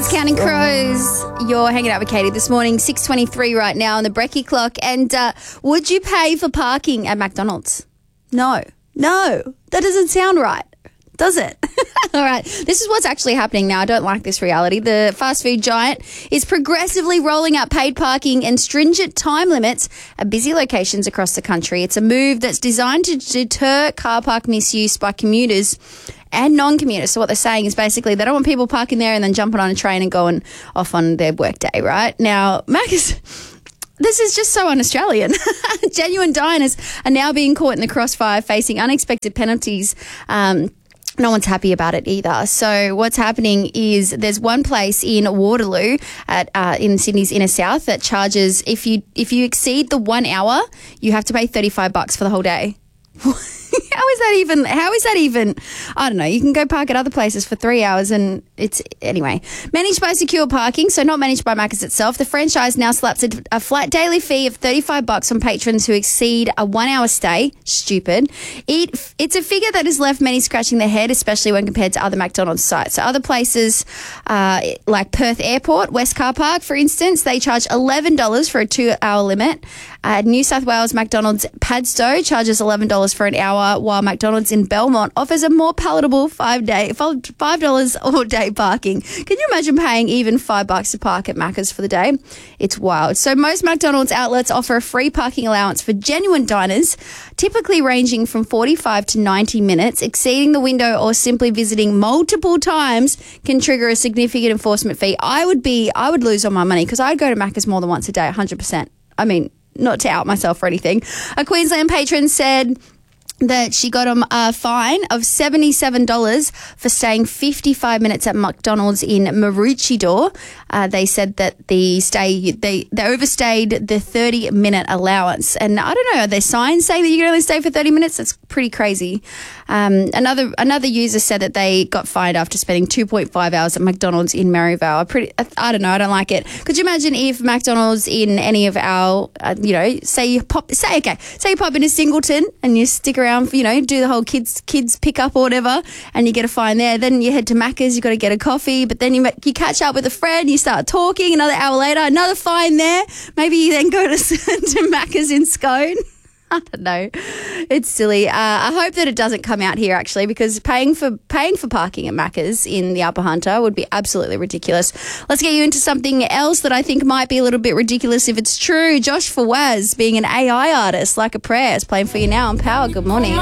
It's Counting Crows. You're hanging out with Katie this morning, 6:23 right now on the Brekkie clock. And would you pay for parking at McDonald's? No, that doesn't sound right, does it? All right, this is what's actually happening now. I don't like this reality. The fast food giant is progressively rolling out paid parking and stringent time limits at busy locations across the country. It's a move that's designed to deter car park misuse by commuters and non-commuters. So what they're saying is basically they don't want people parking there and then jumping on a train and going off on their work day, right? Now, this is just so un-Australian. Genuine diners are now being caught in the crossfire, facing unexpected penalties. No one's happy about it either. So what's happening is there's one place in Waterloo in Sydney's inner south that charges, if you exceed the 1 hour, you have to pay $35 for the whole day. How is that even? I don't know. You can go park at other places for 3 hours and anyway. Managed by Secure Parking, so not managed by Macca's itself. The franchise now slaps a flat daily fee of $35 on patrons who exceed a 1 hour stay. Stupid. It's a figure that has left many scratching their head, especially when compared to other McDonald's sites. So other places like Perth Airport, West Car Park, for instance, they charge $11 for a 2 hour limit. New South Wales McDonald's Padstow charges $11 for an hour, while McDonald's in Belmont offers a more palatable $5 all day parking. Can you imagine paying even $5 to park at Macca's for the day? It's wild. So most McDonald's outlets offer a free parking allowance for genuine diners, typically ranging from 45 to 90 minutes. Exceeding the window or simply visiting multiple times can trigger a significant enforcement fee. I would lose all my money because I'd go to Macca's more than once a day, 100%. I mean, not to out myself or anything. A Queensland patron said that she got a fine of $77 for staying 55 minutes at McDonald's in Maroochydore. They said that they overstayed the 30-minute allowance. And I don't know, are there signs saying that you can only stay for 30 minutes? That's pretty crazy. Another user said that they got fined after spending 2.5 hours at McDonald's in Maryvale. I don't know, I don't like it. Could you imagine if McDonald's in any of our, say you pop into Singleton and you stick around, do the whole kids pick up or whatever, and you get a fine there. Then you head to Macca's, you got to get a coffee, but then you catch up with a friend, you start talking. Another hour later, another fine there. Maybe you then go to Macca's in Scone. I don't know. It's silly. I hope that it doesn't come out here, actually, because paying for parking at Macca's in the Upper Hunter would be absolutely ridiculous. Let's get you into something else that I think might be a little bit ridiculous if it's true. Josh Fawaz being an AI artist, Like a Prayer, is playing for you now on Power. Good morning.